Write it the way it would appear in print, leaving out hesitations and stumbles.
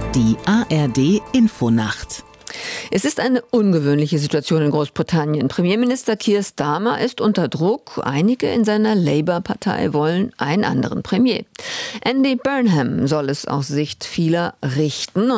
Die ARD Infonacht. Es ist eine ungewöhnliche Situation in Großbritannien. Premierminister Keir Starmer ist unter Druck. Einige in seiner Labour-Partei wollen einen anderen Premier. Andy Burnham soll es aus Sicht vieler richten.